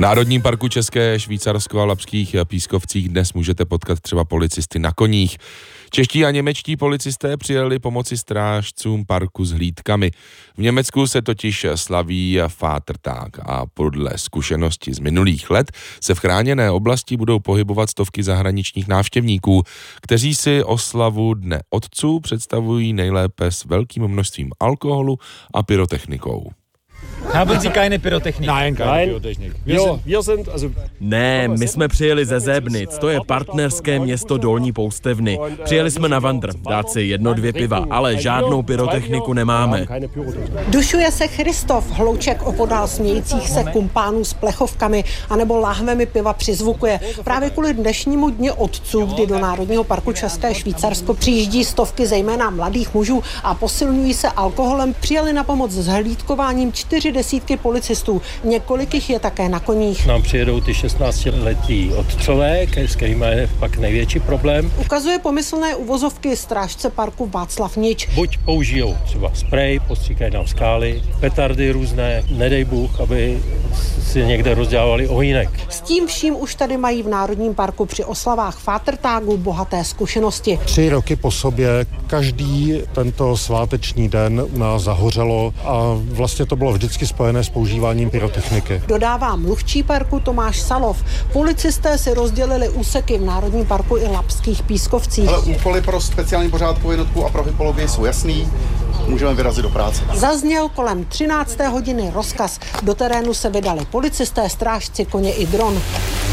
Národním parku České Švýcarsko a Labských Pískovcích dnes můžete potkat třeba policisty na koních. Čeští a němečtí policisté přijeli pomoci strážcům parku s hlídkami. V Německu se totiž slaví Vatertag a podle zkušenosti z minulých let se v chráněné oblasti budou pohybovat stovky zahraničních návštěvníků, kteří si oslavu Dne otců představují nejlépe s velkým množstvím alkoholu a pyrotechnikou. Haben Sie keine Pyrotechnik? Nein, keine Pyrotechnik. Ne, my jsme přijeli ze Zébnic, to je partnerské město Dolní Poustevny. Přijeli jsme na vandr, dát si 1-2 piva, ale žádnou pyrotechniku nemáme. Dušuje se Christof, hlouček opodál smějících se kumpánů s plechovkami anebo láhvemi piva přizvukuje. Právě kvůli dnešnímu Dni otců, kdy do Národního parku České Švýcarsko přijíždí stovky zejména mladých mužů a posilňují se alkoholem, přijeli na pomoc s hlídkováním 40 policistů. Několik jich je také na koních. Nám přijedou ty 16letí otcové, s kterými je pak největší problém. Ukazuje pomyslné uvozovky strážce parku Václav Nič. Buď použijou třeba sprej, postříkají nám skály, petardy různé, nedej Bůh, aby si někde rozdělávali ohýnek. S tím vším už tady mají v Národním parku při oslavách Vatertagu bohaté zkušenosti. 3 roky po sobě každý tento sváteční den u nás zahořelo a vlastně to bylo vždycky spojené s používáním pyrotechniky. Dodává mluvčí parku Tomáš Salov. Policisté si rozdělili úseky v Národním parku i Labských Pískovcích. Ale úkoly pro speciální pořádkovou jednotku a pro hypologii jsou jasný. Můžeme vyrazit do práce. Zazněl kolem 13. hodiny rozkaz. Do terénu se vydali policisté, strážci, koně i dron.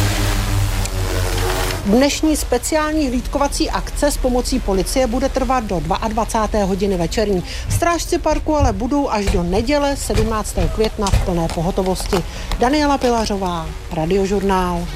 Dnešní speciální hlídkovací akce s pomocí policie bude trvat do 22. hodiny večerní. Strážci parku ale budou až do neděle 17. května v plné pohotovosti. Daniela Pilařová, Radiožurnál.